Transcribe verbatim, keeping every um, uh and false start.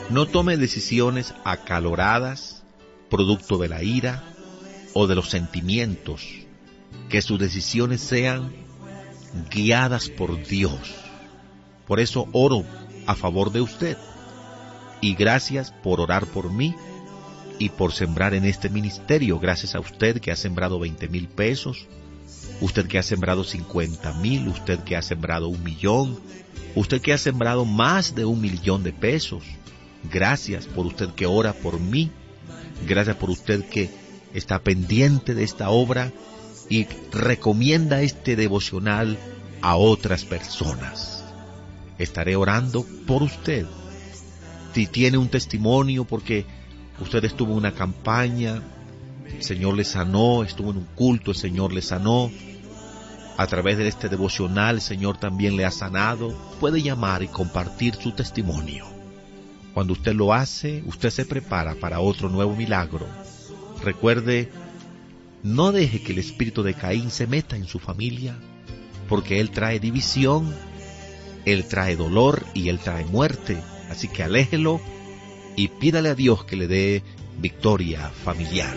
No tome decisiones acaloradas, producto de la ira o de los sentimientos. Que sus decisiones sean guiadas por Dios. Por eso oro a favor de usted. Y gracias por orar por mí y por sembrar en este ministerio. Gracias a usted que ha sembrado veinte mil pesos, usted que ha sembrado cincuenta mil, usted que ha sembrado un millón, usted que ha sembrado más de un millón de pesos. Gracias por usted que ora por mí. Gracias por usted que está pendiente de esta obra y recomienda este devocional a otras personas. Estaré orando por usted. Si tiene un testimonio porque usted estuvo en una campaña, el Señor le sanó, estuvo en un culto, el Señor le sanó, a través de este devocional el Señor también le ha sanado, puede llamar y compartir su testimonio. Cuando usted lo hace, usted se prepara para otro nuevo milagro. Recuerde, no deje que el espíritu de Caín se meta en su familia, porque él trae división, él trae dolor y él trae muerte. Así que aléjelo y pídale a Dios que le dé victoria familiar.